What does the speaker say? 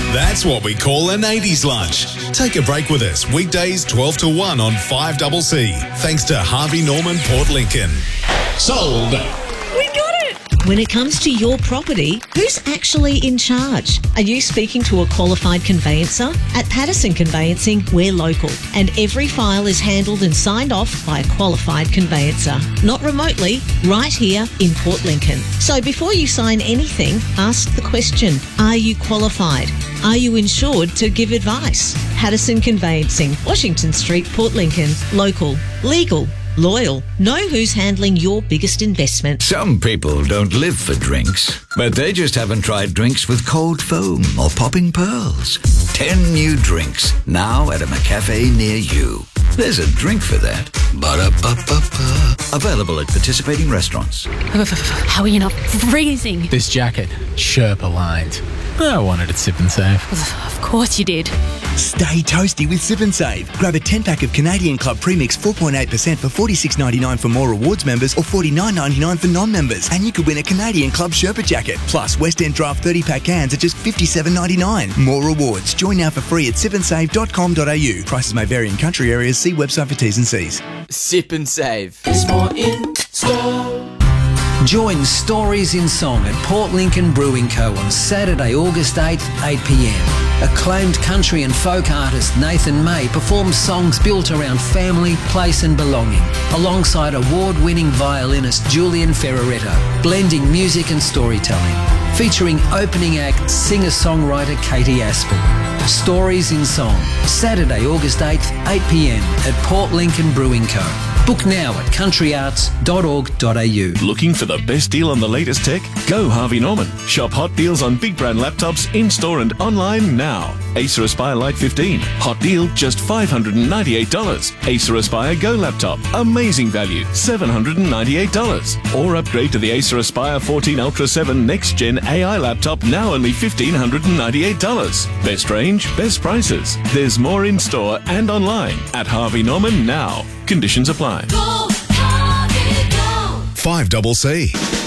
That's what we call an 80s lunch. Take a break with us weekdays 12 to 1 on 5CC. Thanks to Harvey Norman Port Lincoln. Sold. We got it! When it comes to your property, who's actually in charge? Are you speaking to a qualified conveyancer? At Patterson Conveyancing, we're local, and every file is handled and signed off by a qualified conveyancer. Not remotely, right here in Port Lincoln. So before you sign anything, ask the question, are you qualified? Are you insured to give advice? Patterson Conveyancing, Washington Street, Port Lincoln. Local, legal, loyal. Know who's handling your biggest investment. Some people don't live for drinks, but they just haven't tried drinks with cold foam or popping pearls. 10 new drinks now at a McCafe near you. There's a drink for that. Ba-da-ba-ba-ba. Available at participating restaurants. How are you not freezing? This jacket, Sherpa lined. I wanted it Sip and Save. Of course you did. Stay toasty with Sip and Save. Grab a 10-pack of Canadian Club Premix 4.8% for $46.99 for More Rewards members or $49.99 for non-members. And you could win a Canadian Club Sherpa jacket. Plus, West End Draft 30-pack cans at just $57.99. More rewards. Join now for free at sipandsave.com.au. Prices may vary in country areas. See website for T's and C's. Sip and Save. There's more in store. Join Stories in Song at Port Lincoln Brewing Co. on Saturday, August 8th, 8pm. Acclaimed country and folk artist Nathan May performs songs built around family, place and belonging, alongside award-winning violinist Julian Ferraretta, blending music and storytelling. Featuring opening act singer-songwriter Katie Aspel. Stories in Song, Saturday, August 8th, 8pm at Port Lincoln Brewing Co. Book now at countryarts.org.au. Looking for the best deal on the latest tech? Go Harvey Norman. Shop hot deals on big brand laptops in-store and online now. Acer Aspire Lite 15. Hot deal, just $598. Acer Aspire Go laptop. Amazing value, $798. Or upgrade to the Acer Aspire 14 Ultra 7 Next Gen AI laptop, now only $1,598. Best range, best prices. There's more in-store and online at Harvey Norman now. Conditions apply. Go, Harvey, go. 5CC.